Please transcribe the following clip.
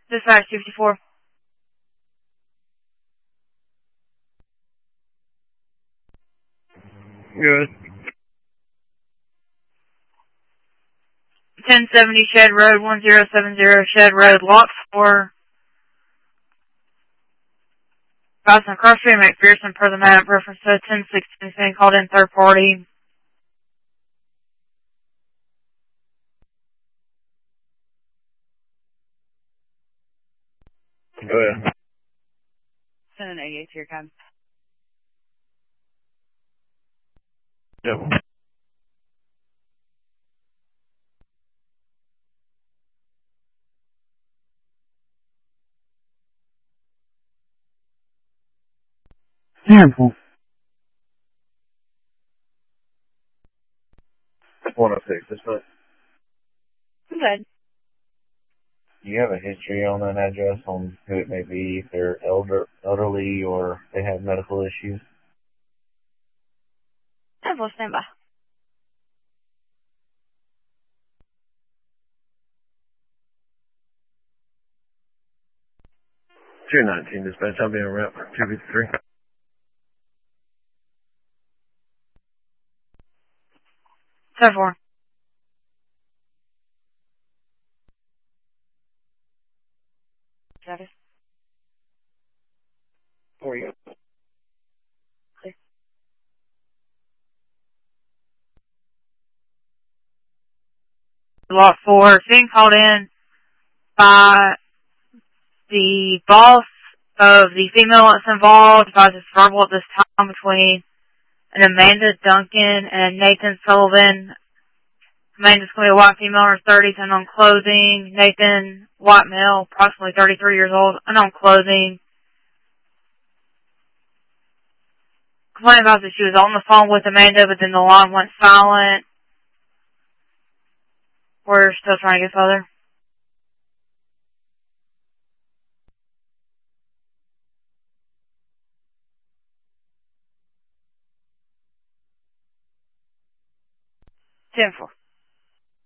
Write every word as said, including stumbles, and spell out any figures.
Dispatch two fifty-four. Good. ten seventy Shed Road, one zero seven zero Shed Road, Lot four. Boston Cross Street, McPherson, per the map, reference to ten sixteen, being called in third party. Go ahead. Send an eighty-eight to your cab. Yep. Careful. one oh six, this foot. I'm good. Do you have a history on that address on who it may be, if they're elder, elderly or they have medical issues? I will stand by. two nineteen, dispatch. I'll be on route two fifty-three. ten four. Status. Where you go? Clear. Lot four, being called in by the boss of the female that's involved, by this verbal at this time between an Amanda Duncan and Nathan Sullivan. Amanda's going to be a white female in her thirties, unknown clothing. Nathan, white male, approximately thirty-three years old, unknown clothing. Complained about that she was on the phone with Amanda, but then the line went silent. We're still trying to get further. ten four.